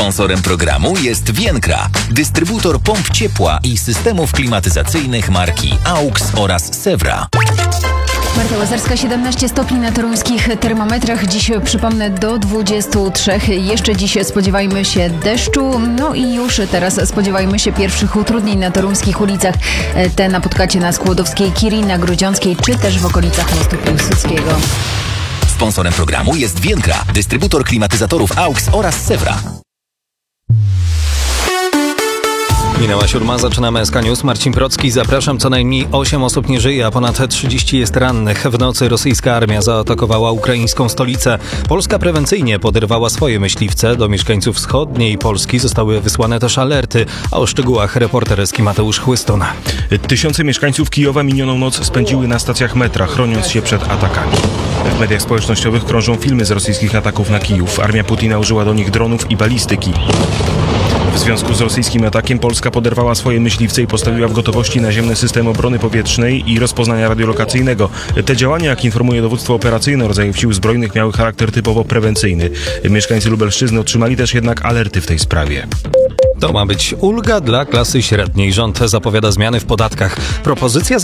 Sponsorem programu jest Vienkra, dystrybutor pomp ciepła i systemów klimatyzacyjnych marki AUX oraz Sewra. Marta Łazarska, 17 stopni na toruńskich termometrach. Dziś, przypomnę, do 23. Jeszcze dziś spodziewajmy się deszczu. No i już teraz spodziewajmy się pierwszych utrudnień na toruńskich ulicach. Te napotkacie na Skłodowskiej, Curie, na Grudziąckiej czy też w okolicach mostu Piłsudskiego. Sponsorem programu jest Vienkra, dystrybutor klimatyzatorów AUX oraz Sewra. Minęła 7, zaczynamy SK News. Marcin Procki, zapraszam. Co najmniej 8 osób nie żyje, a ponad 30 jest rannych. W nocy rosyjska armia zaatakowała ukraińską stolicę. Polska prewencyjnie poderwała swoje myśliwce. Do mieszkańców wschodniej Polski zostały wysłane też alerty. A o szczegółach reporterski Mateusz Chłyston. Tysiące mieszkańców Kijowa minioną noc spędziły na stacjach metra, chroniąc się przed atakami. W mediach społecznościowych krążą filmy z rosyjskich ataków na Kijów. Armia Putina użyła do nich dronów i balistyki. W związku z rosyjskim atakiem Polska poderwała swoje myśliwce i postawiła w gotowości naziemny system obrony powietrznej i rozpoznania radiolokacyjnego. Te działania, jak informuje dowództwo operacyjne rodzajów sił zbrojnych, miały charakter typowo prewencyjny. Mieszkańcy Lubelszczyzny otrzymali też jednak alerty w tej sprawie. To ma być ulga dla klasy średniej. Rząd zapowiada zmiany w podatkach. Propozycja